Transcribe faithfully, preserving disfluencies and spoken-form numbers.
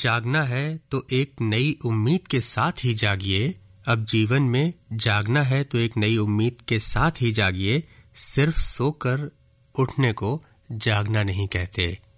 जागना है तो एक नई उम्मीद के साथ ही जागिए। अब जीवन में जागना है तो एक नई उम्मीद के साथ ही जागिए। सिर्फ सोकर उठने को जागना नहीं कहते।